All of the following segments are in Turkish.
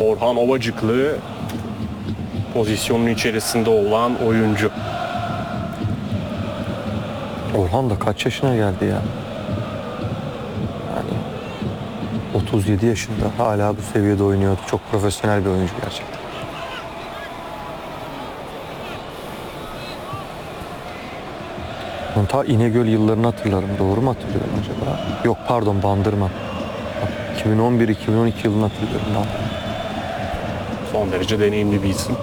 Orhan Ovacıklı pozisyonun içerisinde olan oyuncu. Orhan da kaç yaşına geldi ya? Yani 37 yaşında hala bu seviyede oynuyor. Çok profesyonel bir oyuncu gerçekten. Ben ta İnegöl yıllarını hatırlarım. Doğru mu hatırlıyorum acaba? Yok pardon, Bandırma. 2011-2012 yılını hatırlıyorum ben. Son derece deneyimli bir isim.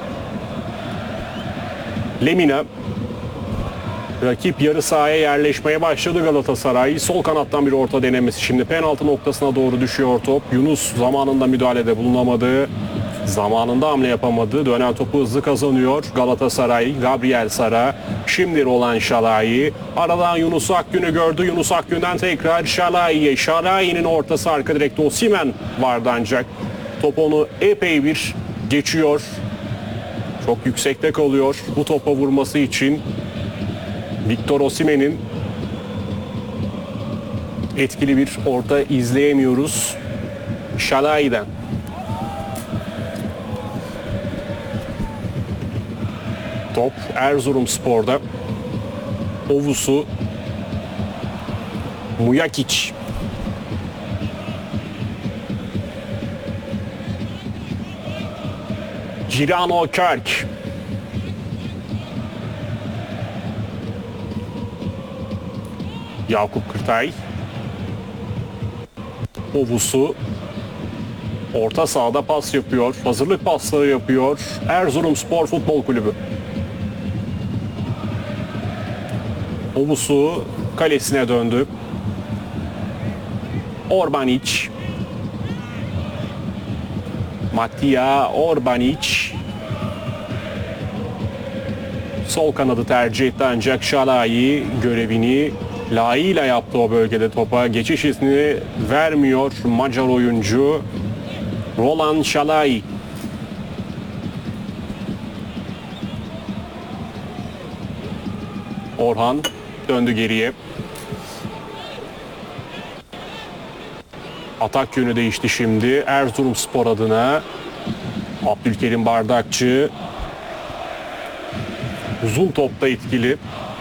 Lemina. Rakip yarı sahaya yerleşmeye başladı Galatasaray. Sol kanattan bir orta denemesi. Şimdi penaltı noktasına doğru düşüyor top. Yunus zamanında müdahalede bulunamadı. Zamanında hamle yapamadı. Dönen topu hızlı kazanıyor Galatasaray. Gabriel Sara. Şimdi Roland Şalai. Aradan Yunus Akgün'ü gördü. Yunus Akgün'den tekrar Şalai'ye. Şalai'nin ortası arka direkte Osimhen vardı ancak. Top onu epey bir geçiyor. Çok yüksekte kalıyor bu topa vurması için. Victor Osimhen'in etkili bir orta izleyemiyoruz Şalai'den. Top Erzurumspor'da. Ovusu Mujakic. Cirano Körk. Yakup Kırtay. Ovusu orta sahada pas yapıyor. Hazırlık pasları yapıyor Erzurumspor Futbol Kulübü. Ovusu kalesine döndü. Orbanic. Matija Orbanic. Sol kanadı tercih etti ancak Şalai görevini layığıyla yaptı o bölgede topa. Geçiş izni vermiyor Macar oyuncu Roland Şalai. Orhan döndü geriye. Atak yönü değişti şimdi Erzurumspor adına. Abdülkerim Bardakçı uzun topta etkili.